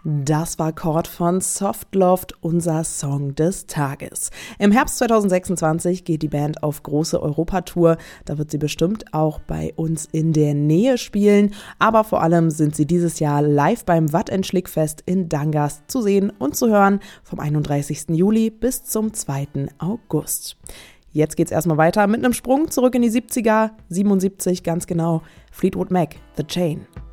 Das war Chord von Softloft, unser Song des Tages. Im Herbst 2026 geht die Band auf große Europatour. Da wird sie bestimmt auch bei uns in der Nähe spielen. Aber vor allem sind sie dieses Jahr live beim Watt & Schlick Fest in Dangast zu sehen und zu hören vom 31. Juli bis zum 2. August. Jetzt geht's erstmal weiter mit einem Sprung zurück in die 70er, 77 ganz genau. Fleetwood Mac, The Chain.